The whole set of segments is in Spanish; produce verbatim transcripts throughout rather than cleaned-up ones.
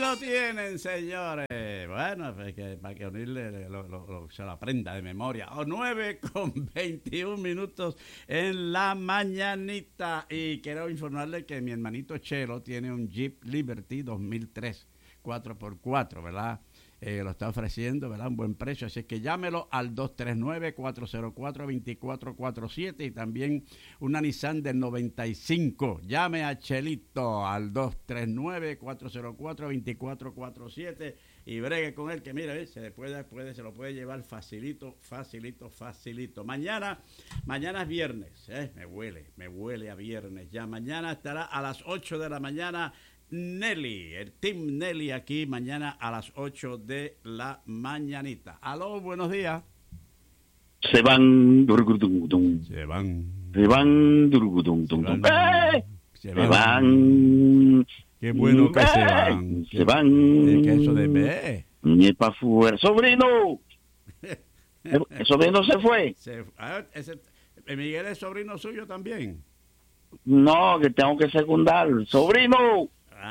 lo tienen, señores. Bueno, pues que, para que unirle lo, lo, lo, se lo aprenda de memoria. O nueve con veintiún minutos en la mañanita. Y quiero informarle que mi hermanito Chelo tiene un Jeep Liberty dos mil tres, cuatro por cuatro, ¿verdad? Eh, lo está ofreciendo, ¿verdad? Un buen precio, así que llámelo al dos tres nueve, cuatro cero cuatro, dos cuatro cuatro siete y también una Nissan del noventa y cinco. Llame a Chelito al dos tres nueve, cuatro cero cuatro, dos cuatro cuatro siete y bregue con él, que mira, ¿eh? se le puede, puede, se lo puede llevar facilito, facilito, facilito. Mañana, mañana es viernes, ¿eh? me huele, me huele a viernes. Ya mañana estará a las ocho de la mañana Nelly, el Team Nelly aquí mañana a las ocho de la mañanita. Aló, buenos días. Se van. Se van. Se van. Se Se van. van. Qué bueno que se van. Se van. ¿Qué es eso de B? Ni para afuera. ¡Sobrino! ¿El sobrino se fue? Se, ah, ese, Miguel es sobrino suyo también. No, que tengo que secundar. ¡Sobrino!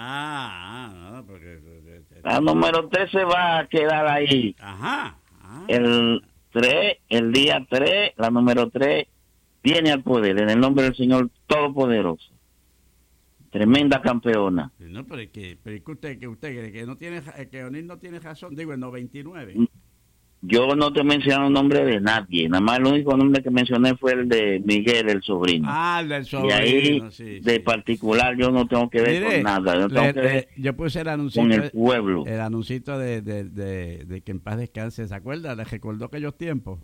Ah, ah, no, porque... La número tres se va a quedar ahí. Ajá. Ah. El tres, el día tres, la número tres, viene al poder en el nombre del Señor Todopoderoso. Tremenda campeona. No, pero es que, pero es que usted, que usted cree que no tiene, que O'Neill no tiene razón, digo, en noventa y nueve. Yo no te mencioné el nombre de nadie, nada más el único nombre que mencioné fue el de Miguel, el sobrino. Ah, el del sobrino, y ahí, sí, de sí. particular, yo no tengo que ver Mire, con nada. Yo, tengo le, que ver le, yo puse el anuncio con el pueblo. El anuncito de, de, de, de que en paz descanse, ¿se acuerda? ¿Le recordó aquellos tiempos?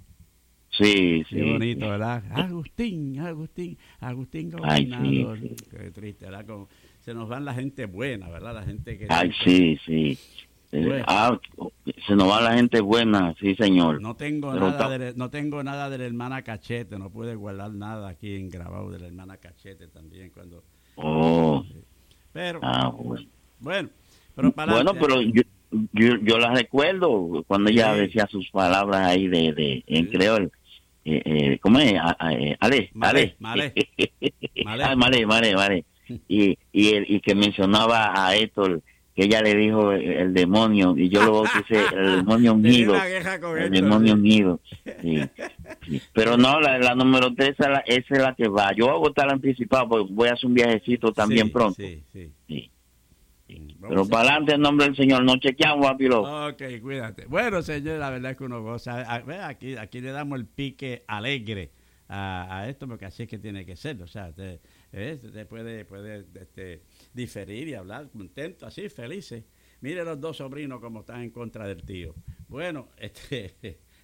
Sí, sí. Qué bonito, ¿verdad? Agustín, Agustín, Agustín Gobernador. Ay, sí, sí. Qué triste, ¿verdad? Como se nos van la gente buena, ¿verdad? La gente que... Ay, sí, sí. Bueno. Ah, se nos va la gente buena, sí, señor. No tengo Pero nada ta- de, no tengo nada de la hermana Cachete, no pude guardar nada aquí en grabado de la hermana Cachete también cuando... Oh, Pero, ah, bueno. bueno, pero para Bueno, pero yo, yo, yo la recuerdo cuando ella Sí. decía sus palabras ahí de, de en Sí. creol. Eh, eh, ¿Cómo es? A- a- eh, Ale, Malé, Ale. Malé. Malé. Ah, Malé, Malé, Malé. Y, y, el, y que mencionaba a Héctor, que ella le dijo el, el demonio, y yo lo bauticé el demonio Tenía unido. una queja con El Héctor, demonio sí. unido. Sí, sí. Pero no, la, la número tres, esa es la, esa es la que va. Yo voy a votar anticipado porque voy a hacer un viajecito también Sí, pronto. Sí, sí. Sí. Vamos Pero a- para adelante, en nombre del Señor, no chequeamos, papilo. Ok, cuídate. Bueno, señor, la verdad es que uno goza. A- ve, Aquí, aquí le damos el pique alegre a, a esto, porque así es que tiene que ser. O sea, te, eh, te puede, puede este, diferir y hablar contento, así, felices. Mire los dos sobrinos como están en contra del tío. Bueno, este...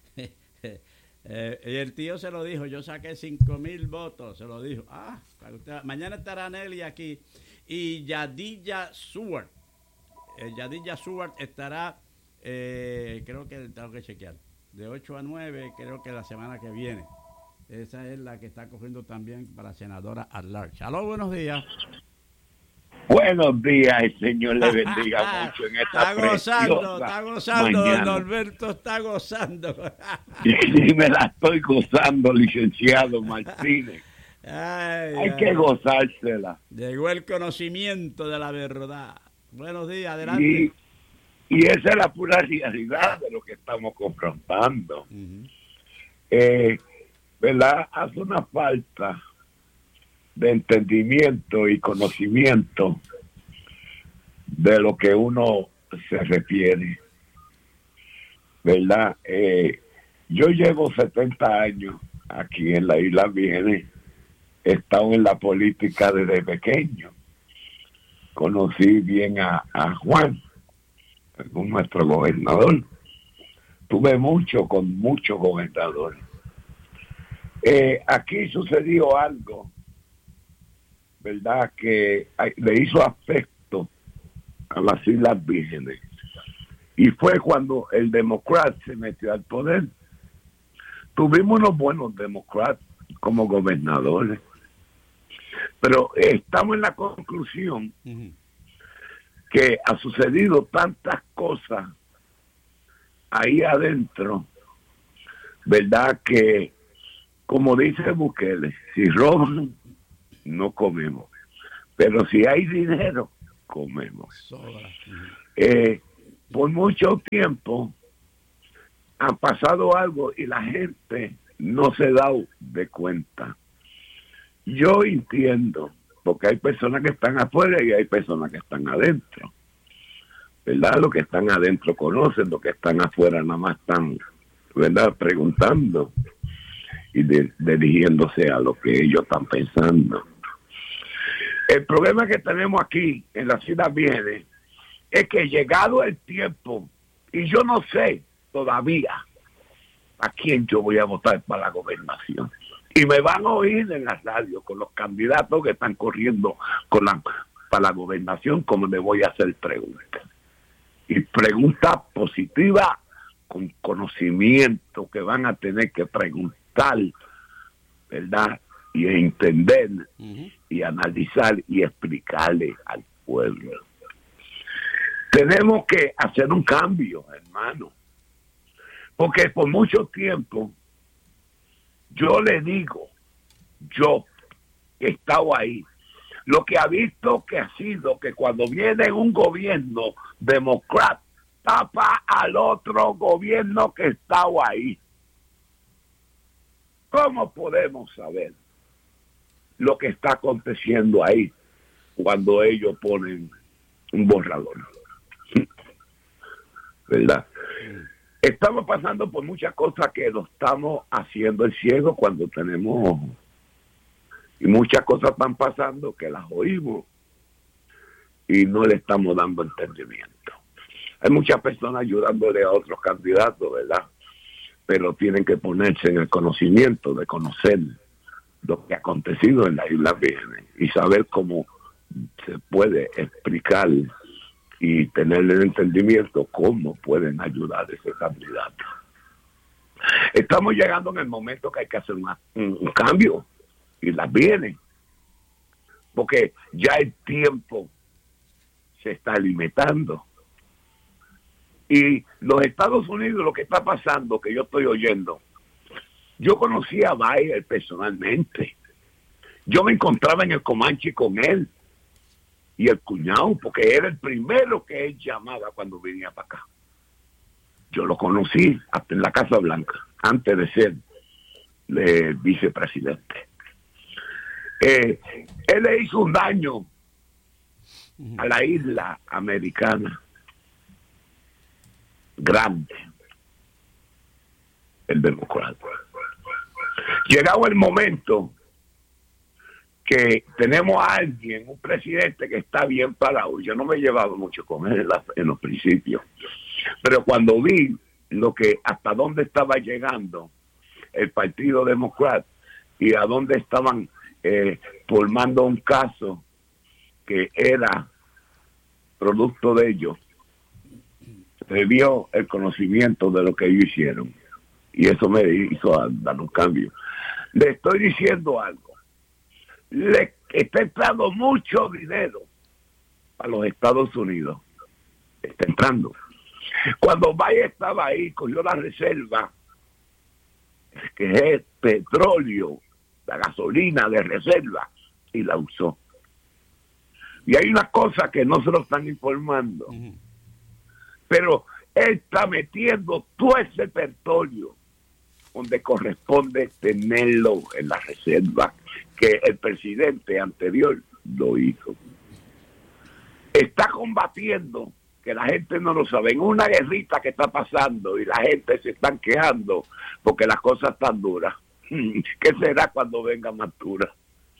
Eh, y el tío se lo dijo, yo saqué cinco mil votos, se lo dijo. Ah, para usted, mañana estará Nelly aquí. Y Yadilla Seward. Eh, Yadilla Seward estará, eh, creo que tengo que chequear, de ocho a nueve, creo que la semana que viene. Esa es la que está cogiendo también para senadora at large. Aló, buenos días. Buenos días, el Señor le bendiga mucho en esta Está gozando, preciosa está gozando, mañana. don Norberto está gozando. Sí, me la estoy gozando, licenciado Martínez. Ay, Hay ay. que gozársela. Llegó el conocimiento de la verdad. Buenos días, adelante. Y, y esa es la pura realidad de lo que estamos confrontando. Uh-huh. Eh, ¿Verdad? Hace una falta de entendimiento y conocimiento de lo que uno se refiere, ¿verdad? Eh, yo llevo setenta años aquí en la Isla Vírgenes, he estado en la política desde pequeño, conocí bien a, a Juan, nuestro gobernador, tuve mucho con muchos gobernadores. Eh, aquí sucedió algo, ¿verdad?, que le hizo afecto a las Islas Vírgenes. Y fue cuando el demócrata se metió al poder. Tuvimos unos buenos demócratas como gobernadores. Pero estamos en la conclusión Uh-huh. que ha sucedido tantas cosas ahí adentro, ¿verdad?, que, como dice Bukele, si roban, no comemos. Pero si hay dinero, comemos. Sobra. Eh, por mucho tiempo ha pasado algo y la gente no se da de cuenta. Yo entiendo, porque hay personas que están afuera y hay personas que están adentro. ¿Verdad? Los que están adentro conocen, los que están afuera nada más están, ¿verdad?, preguntando y de, dirigiéndose a lo que ellos están pensando. El problema que tenemos aquí en la ciudad viene es que llegado el tiempo, y yo no sé todavía a quién yo voy a votar para la gobernación. Y me van a oír en la radio con los candidatos que están corriendo con la, para la gobernación, como le voy a hacer preguntas. Y preguntas positivas con conocimiento que van a tener que preguntar, ¿verdad? Y entender, uh-huh, y analizar y explicarle al pueblo. Tenemos que hacer un cambio, hermano. Porque por mucho tiempo, yo le digo, yo he estado ahí, lo que ha visto que ha sido que cuando viene un gobierno demócrata, tapa al otro gobierno que está ahí. ¿Cómo podemos saber lo que está aconteciendo ahí cuando ellos ponen un borrador? ¿Verdad? Estamos pasando por muchas cosas que lo estamos haciendo el ciego cuando tenemos ojos. Y muchas cosas están pasando que las oímos y no le estamos dando entendimiento. Hay muchas personas ayudándole a otros candidatos, ¿verdad? Pero tienen que ponerse en el conocimiento de conocer lo que ha acontecido en las Islas Vírgenes y saber cómo se puede explicar y tener el entendimiento cómo pueden ayudar a ese candidato. Estamos llegando en el momento que hay que hacer una, un, un cambio y las vienen, porque ya el tiempo se está limitando. Y los Estados Unidos, lo que está pasando, que yo estoy oyendo, yo conocí a Biden personalmente. Yo me encontraba en el Comanche con él y el cuñado, porque era el primero que él llamaba cuando venía para acá. Yo lo conocí hasta en la Casa Blanca, antes de ser el vicepresidente. Eh, él le hizo un daño a la isla americana grande, el demócrata. Llegado el momento que tenemos a alguien, un presidente que está bien parado. Yo no me he llevado mucho con él en, la, en los principios, pero cuando vi lo que hasta dónde estaba llegando el Partido Demócrata y a dónde estaban eh, formando un caso que era producto de ellos, se vio el conocimiento de lo que ellos hicieron y eso me hizo dar un cambio. Le estoy diciendo algo. Le está entrando mucho dinero a los Estados Unidos. Está entrando. Cuando Biden estaba ahí, cogió la reserva, que es petróleo, la gasolina de reserva, y la usó. Y hay una cosa que no se lo están informando. Uh-huh. Pero él está metiendo todo ese petróleo donde corresponde tenerlo en la reserva, que el presidente anterior lo hizo. Está combatiendo, que la gente no lo sabe, en una guerrita que está pasando y la gente se están quejando porque las cosas están duras. ¿Qué será cuando venga más dura?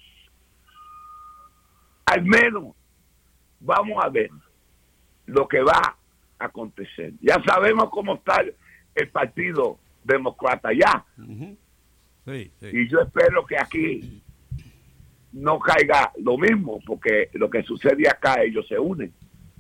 Al menos vamos a ver lo que va a acontecer. Ya sabemos cómo está el, el Partido Demócrata ya. Uh-huh. Sí, sí. Y yo espero que aquí no caiga lo mismo, porque lo que sucede acá, ellos se unen.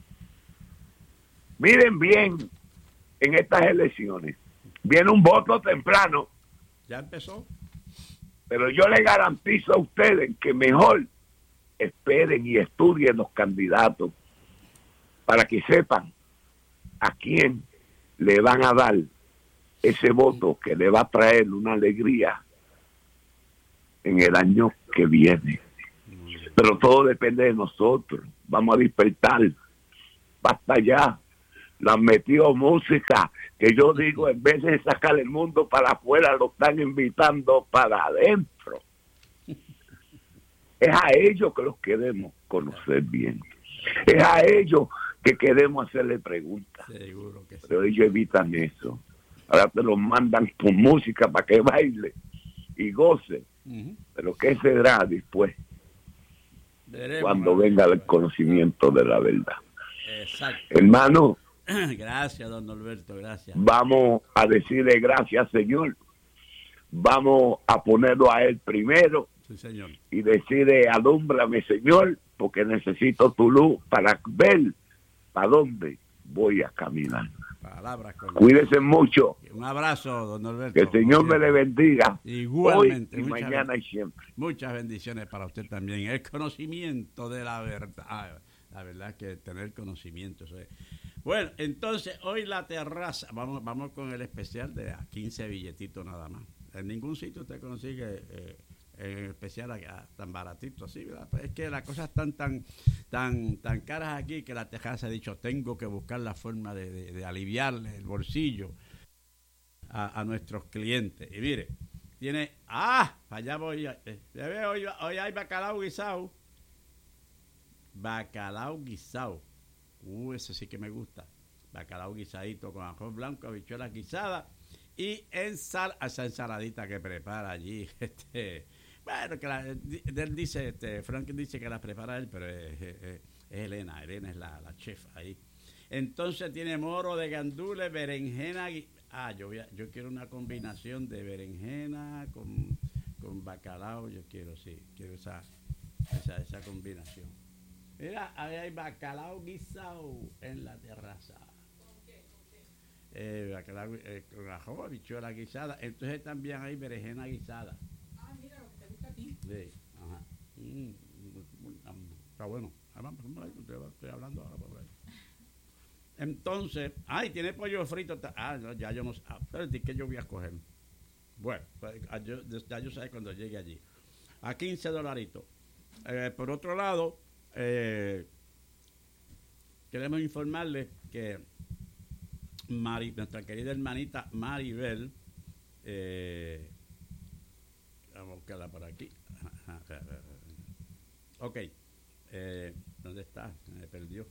Miren bien, en estas elecciones, viene un voto temprano. Ya empezó. Pero yo les garantizo a ustedes que mejor esperen y estudien los candidatos para que sepan a quién le van a dar ese voto que le va a traer una alegría en el año que viene. Pero todo depende de nosotros. Vamos a despertar. Basta ya. Le han metido música que yo digo, en vez de sacar el mundo para afuera, lo están invitando para adentro. Es a ellos que los queremos conocer bien. Es a ellos que queremos hacerle preguntas. Seguro que sí. Pero ellos evitan eso. Ahora te los mandan con música para que baile y goce. Uh-huh. Pero ¿qué será después? Veremos, cuando venga el conocimiento de la verdad. Exacto. Hermano, gracias, don Norberto, gracias. Vamos a decirle gracias, Señor. Vamos a ponerlo a Él primero. Sí, Señor. Y decirle, alúmbrame, Señor, porque necesito tu luz para ver para dónde voy a caminar. Palabras con Cuídese mucho. Un abrazo, don Norberto. Que el Señor me le bendiga. Igualmente. Hoy y mañana y siempre. Muchas bendiciones para usted también. El conocimiento de la verdad. La verdad es que tener conocimiento. Eso es. Bueno, entonces hoy la terraza, vamos vamos con el especial de a quince billetitos nada más. En ningún sitio usted consigue eh, en especial acá, tan baratito así, ¿verdad? Pues es que las cosas están tan tan tan caras aquí que la terraza ha dicho, tengo que buscar la forma de, de, de aliviarle el bolsillo a, a nuestros clientes. Y mire, tiene, ah, allá voy, eh, hoy, hoy hay bacalao guisado. Bacalao guisado. Uh, ese sí que me gusta. Bacalao guisadito con arroz blanco, habichuelas guisadas y ensal esa ensaladita que prepara allí. Este, bueno, que la, él dice, este, Frank dice que la prepara él, pero es, es, es Elena. Elena es la, la chef ahí. Entonces tiene moro de gandules, berenjena. Ah, yo, voy a, yo quiero una combinación de berenjena con, con bacalao. Yo quiero, sí, quiero esa, esa, esa combinación. Mira, ahí hay bacalao guisado en la terraza. ¿Con qué? ¿Con qué? Eh, bacalao eh, con ajo, habichuela guisada. Entonces también hay berenjena guisada. Ah, mira, lo que te gusta a ti. Sí, ajá. Mm, está bueno. Estoy hablando ahora por ahí. Entonces, ay, tiene pollo frito. Ah, no, ya yo no sé. Ah, pero ¿qué yo voy a escoger? Bueno, pues, yo, ya yo sé cuando llegue allí. A quince dolaritos. Eh, por otro lado, Eh, queremos informarles que Mari, nuestra querida hermanita Maribel, eh, vamos a buscarla por aquí. Ok, eh, ¿dónde está? Me perdió.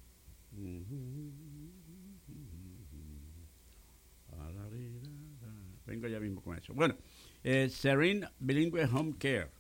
Vengo ya mismo con eso. Bueno, eh, Serene Bilingüe Home Care.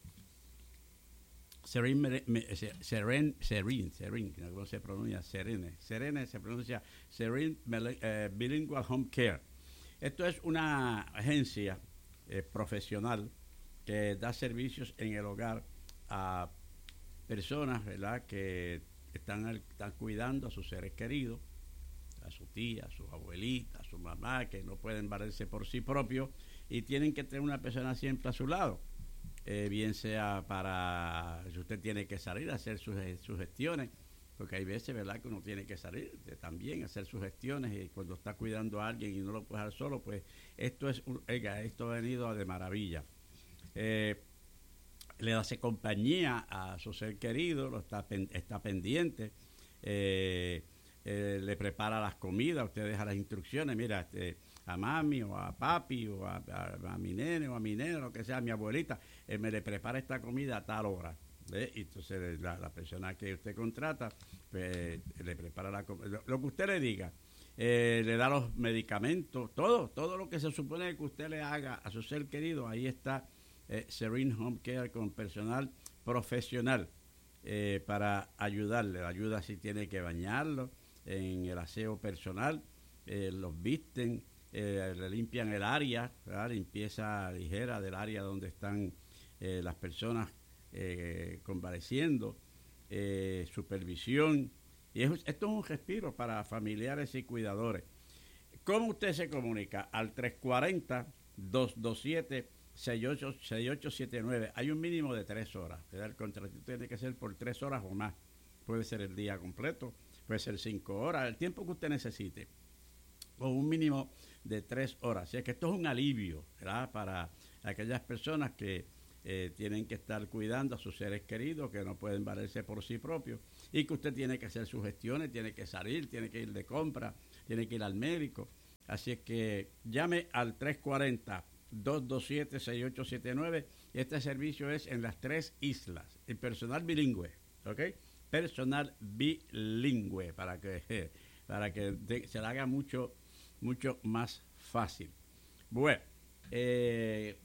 Serene, Serene, Serene, Serene, ¿cómo se pronuncia? Serene, Serene se pronuncia Serene eh, Bilingual Home Care. Esto es una agencia eh, profesional que da servicios en el hogar a personas, ¿verdad?, que están, están cuidando a sus seres queridos, a su tía, a su abuelita, a su mamá, que no pueden valerse por sí propios y tienen que tener una persona siempre a su lado. Eh, bien sea para, si usted tiene que salir a hacer sus, sus gestiones, porque hay veces, ¿verdad?, que uno tiene que salir de, también a hacer sus gestiones y cuando está cuidando a alguien y no lo puede dejar solo, pues esto es, oiga, esto ha venido de maravilla. Eh, le hace compañía a su ser querido, lo está, está pendiente, eh, eh, le prepara las comidas, usted deja las instrucciones, mira, este, a mami o a papi o a, a, a mi nene o a mi nene, lo que sea, a mi abuelita, eh, me le prepara esta comida a tal hora. ¿eh? Y entonces la, la persona que usted contrata, pues le prepara la comida, lo, lo que usted le diga, eh, le da los medicamentos, todo, todo lo que se supone que usted le haga a su ser querido, ahí está eh, Serene Home Care con personal profesional eh, para ayudarle, ayuda si tiene que bañarlo en el aseo personal, eh, los visten, Eh, le limpian el área, ¿verdad? Limpieza ligera del área donde están eh, las personas eh, convaleciendo, eh, supervisión, y es, esto es un respiro para familiares y cuidadores. ¿Cómo usted se comunica? Al tres cuatro cero, dos dos siete, seis ocho siete nueve. Hay un mínimo de tres horas, ¿verdad? El contrato tiene que ser por tres horas o más. Puede ser el día completo, puede ser cinco horas, el tiempo que usted necesite, o un mínimo de tres horas. Así que esto es un alivio, ¿verdad?, para aquellas personas que eh, tienen que estar cuidando a sus seres queridos que no pueden valerse por sí propios y que usted tiene que hacer sus gestiones, tiene que salir, tiene que ir de compra, tiene que ir al médico. Así es que llame al tres cuatro cero, dos dos siete, seis ocho siete nueve. Este servicio es en las tres islas. El personal bilingüe, ¿ok? Personal bilingüe para que, para que de, se le haga mucho, mucho más fácil. Bueno, eh,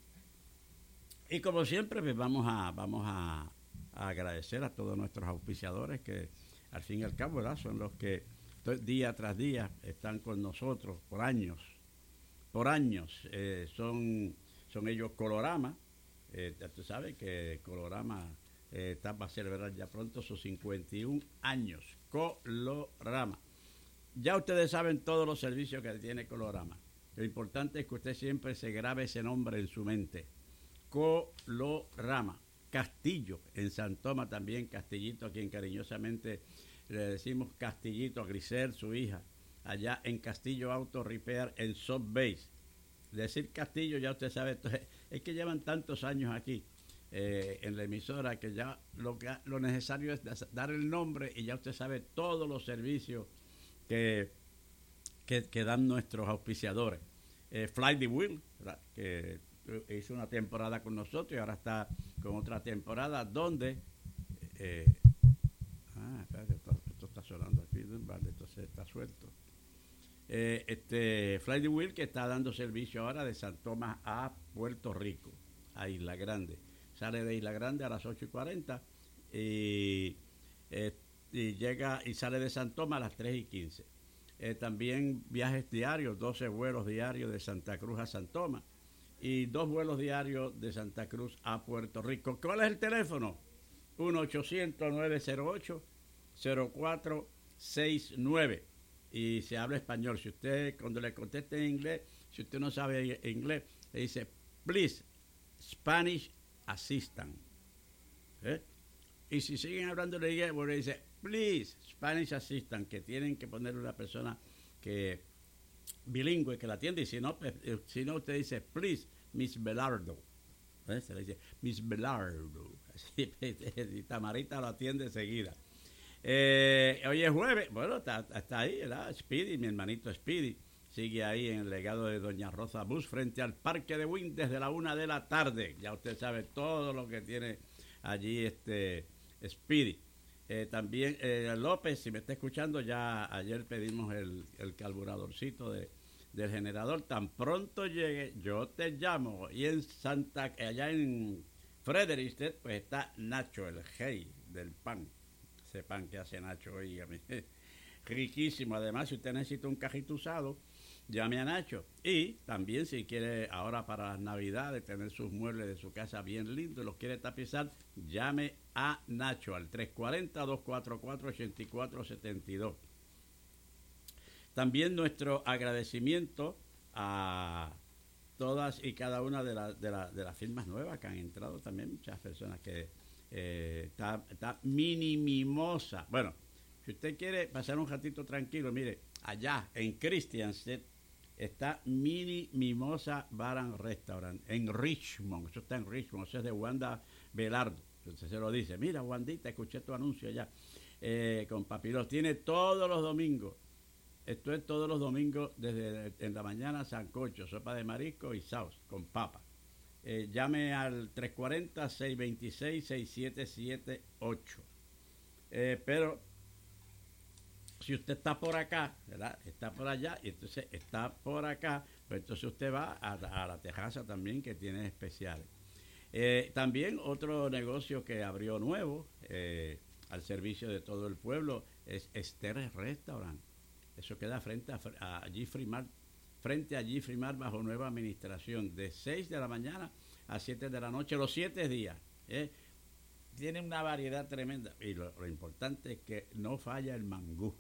y como siempre, pues vamos a, vamos a, a agradecer a todos nuestros auspiciadores que al fin y al cabo, ¿verdad?, son los que día tras día están con nosotros por años, por años. Eh, son, son ellos Colorama. Eh, tú sabes que Colorama eh, está, va a celebrar ya pronto sus cincuenta y un años. Colorama. Ya ustedes saben todos los servicios que tiene Colorama. Lo importante es que usted siempre se grabe ese nombre en su mente. Colorama. Castillo, en San Tomás también, Castillito, a quien cariñosamente le decimos Castillito, a Grisel, su hija, allá en Castillo Auto Repair, en South Base. Decir Castillo, ya usted sabe, es que llevan tantos años aquí eh, en la emisora que ya lo, que lo necesario es dar el nombre y ya usted sabe todos los servicios que, que, que dan nuestros auspiciadores. Eh, Fly the Wheel, ¿verdad?, que hizo una temporada con nosotros y ahora está con otra temporada donde eh, ah, espérate, esto, esto está sonando aquí, vale, entonces está suelto. Eh, este Fly the Wheel, que está dando servicio ahora de San Tomás a Puerto Rico, a Isla Grande. Sale de Isla Grande a las ocho y cuarenta y, eh, y llega y sale de San Tomás a las tres y quince. Eh, también viajes diarios, doce vuelos diarios de Santa Cruz a San Tomás y dos vuelos diarios de Santa Cruz a Puerto Rico. ¿Cuál es el teléfono? uno ochocientos, nueve cero ocho, cero cuatro seis nueve. Y se habla español. Si usted, cuando le conteste en inglés, si usted no sabe inglés, le dice, please, Spanish assistant. ¿Eh? Y si siguen hablando de inglés, bueno, dice, please, Spanish assistant, que tienen que poner una persona que bilingüe que la atiende. Y si no, si no usted dice, please, Miss Belardo. ¿Eh? Se le dice, Miss Belardo. Así, y Tamarita lo atiende enseguida. Eh, hoy es jueves, bueno, está, está ahí, ¿verdad? Speedy, mi hermanito Speedy, sigue ahí en el legado de Doña Rosa Bus frente al Parque de Wynn desde la una de la tarde. Ya usted sabe todo lo que tiene allí este Speedy. Eh, también eh, López, si me está escuchando, ya ayer pedimos el, el carburadorcito de, del generador. Tan pronto llegue, yo te llamo. Y en Santa, allá en Frederiksted, pues está Nacho, el rey del pan. Ese pan que hace Nacho, oígame, riquísimo. Además, si usted necesita un cajito usado, llame a Nacho. Y también, si quiere ahora para las Navidades tener sus muebles de su casa bien lindos, los quiere tapizar, llame a Nacho al tres cuatro cero, dos cuatro cuatro, ocho cuatro siete dos. También nuestro agradecimiento a todas y cada una de, la, de, la, de las firmas nuevas que han entrado, también muchas personas que eh, está, está Mini Mimosa. Bueno, si usted quiere pasar un ratito tranquilo, mire, allá en Christiansted está Mini Mimosa Bar and Restaurant en Richmond. Eso está en Richmond, eso es de Wanda Belardo. Entonces se lo dice, mira, Wandita, escuché tu anuncio allá eh, con Papiros. Tiene todos los domingos. Esto es todos los domingos desde en la mañana, sancocho, sopa de marisco y sauce con papa. Eh, llame al tres cuatro cero, seis dos seis, seis siete siete ocho. Eh, pero si usted está por acá, ¿verdad?, está por allá y entonces está por acá, pues entonces usted va a, a la terraza también, que tiene especiales. Eh, también otro negocio que abrió nuevo eh, al servicio de todo el pueblo es Esther Restaurant. Eso queda frente a, a Jeffrey Mar, frente a Jeffrey Mar, bajo nueva administración, de seis de la mañana a siete de la noche, los siete días. ¿eh? Tiene una variedad tremenda. Y lo, lo importante es que no falla el mangú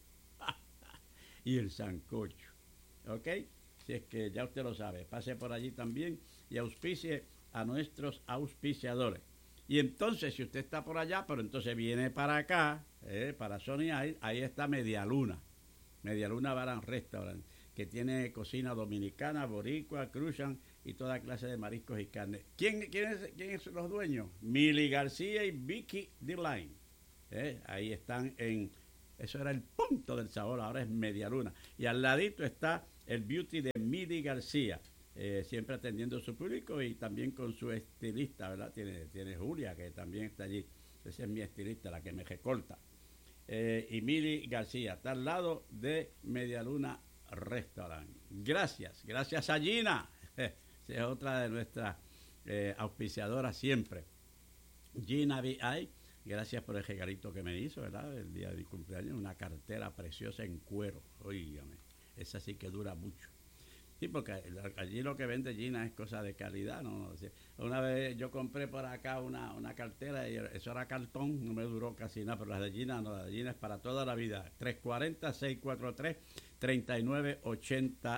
y el sancocho. ¿Ok? Si es que ya usted lo sabe, pase por allí también y auspicie a nuestros auspiciadores. Y entonces, si usted está por allá, pero entonces viene para acá, eh, para Sony, ahí, ahí está Media Luna. Media Luna Bar and Restaurant, que tiene cocina dominicana, boricua, cruzan y toda clase de mariscos y carne. ¿Quién, quién, es, quién son los dueños? Mili García y Vicky Deline. ¿Eh? Ahí están en... Eso era el punto del sabor, ahora es Media Luna. Y al ladito está el beauty de Mili García, eh, siempre atendiendo a su público y también con su estilista, ¿verdad? Tiene, tiene Julia, que también está allí. Esa es mi estilista, la que me recorta. Eh, y Mili García, está al lado de Media Luna Restaurant. Gracias, gracias a Gina. Esa es otra de nuestras eh, auspiciadoras siempre. Gina V I. Gracias por el regalito que me hizo, ¿verdad? El día de mi cumpleaños, una cartera preciosa en cuero. Óigame, esa sí que dura mucho. Sí, porque allí lo que vende Gina es cosa de calidad, ¿no? Una vez yo compré por acá una, una cartera y eso era cartón, no me duró casi nada, pero las de Gina no, las de Gina es para toda la vida. tres cuatro cero, seis cuatro tres, tres nueve ocho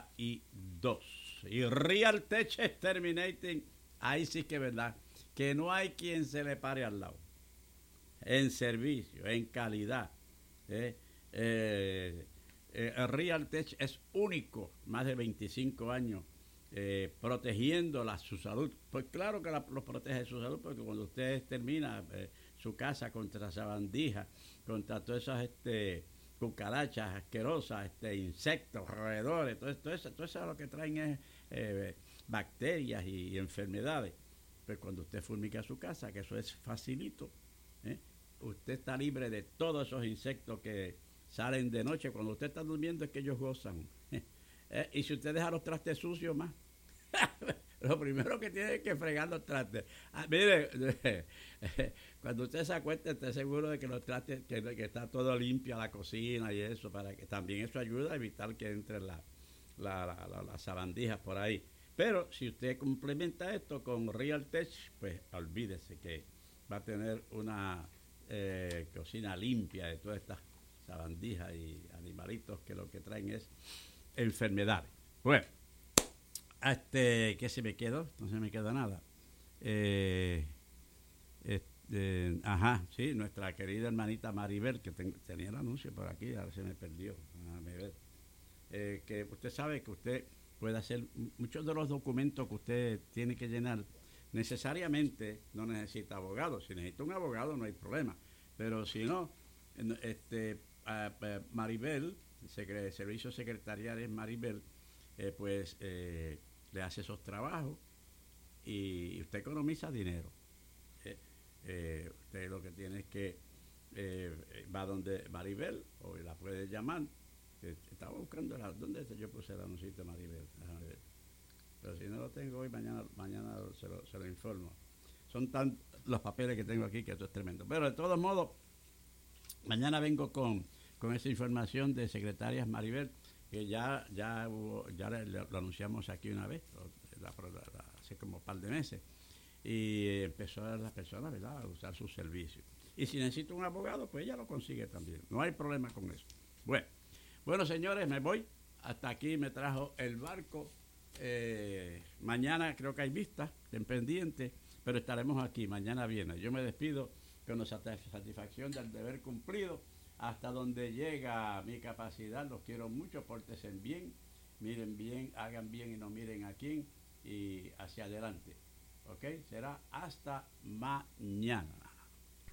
dos. Y Real Tech Exterminating, ahí sí que es verdad, que no hay quien se le pare al lado. En servicio, en calidad. Eh, eh, eh, Real Tech es único, más de veinticinco años, eh, protegiendo la, su salud. Pues claro que la, los protege su salud, porque cuando usted termina eh, su casa contra sabandijas, contra todas esas este, cucarachas asquerosas, este, insectos, roedores, todo, todo, eso, todo eso lo que traen es eh, bacterias y, y enfermedades. Pues cuando usted fumiga su casa, que eso es facilito, ¿eh? Usted está libre de todos esos insectos que salen de noche. Cuando usted está durmiendo es que ellos gozan. ¿Eh? Y si usted deja los trastes sucios más, lo primero que tiene es que fregar los trastes. Ah, mire, cuando usted se acueste, esté seguro de que los trastes, que, que está todo limpio, la cocina y eso, para que también eso ayuda a evitar que entren la, la, la, la, las sabandijas por ahí. Pero si usted complementa esto con Real Tech, pues olvídese que va a tener una eh, cocina limpia de todas estas sabandijas y animalitos que lo que traen es enfermedades. Bueno, este, ¿qué se me quedó? No se me queda nada. Eh, este, ajá, sí, nuestra querida hermanita Maribel, que ten, tenía el anuncio por aquí, ahora se me perdió. Déjame ver. Eh, que usted sabe que usted puede hacer muchos de los documentos que usted tiene que llenar. Necesariamente no necesita abogado. Si necesita un abogado no hay problema. Pero si no, este, uh, uh, Maribel, secre, servicios secretariales Maribel, eh, pues eh, le hace esos trabajos y usted economiza dinero. Eh, eh, usted lo que tiene es que eh, va donde Maribel o la puede llamar. Eh, estaba buscando la, ¿dónde yo puse el anuncio de Maribel? Déjame ver. Pero si no lo tengo hoy, mañana mañana se lo, se lo informo. Son tan los papeles que tengo aquí que esto es tremendo. Pero de todos modos, mañana vengo con, con esa información de secretarias Maribel, que ya ya hubo, ya le, le, lo anunciamos aquí una vez, la, la, la, hace como un par de meses. Y empezó a las personas, ¿verdad?, a usar sus servicios. Y si necesita un abogado, pues ella lo consigue también. No hay problema con eso. Bueno, bueno señores, me voy. Hasta aquí me trajo el barco. Eh, mañana creo que hay vistas, estén pendientes, pero estaremos aquí, mañana viene. Yo me despido con la satisfacción del deber cumplido, hasta donde llega mi capacidad. Los quiero mucho, pórtense bien, miren bien, hagan bien y no miren a quién, y hacia adelante. ¿Ok? Será hasta mañana.